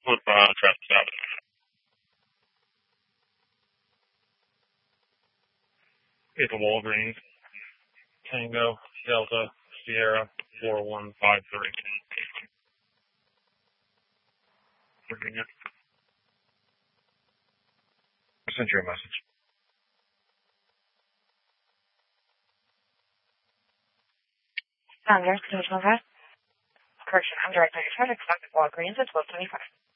with traffic out. It's a Walgreens. Tango, Delta, Sierra, 4153. Virginia. I sent you a message. There's Divisional Press. Correction, I'm directing your traffic stop at Walgreens at 1225.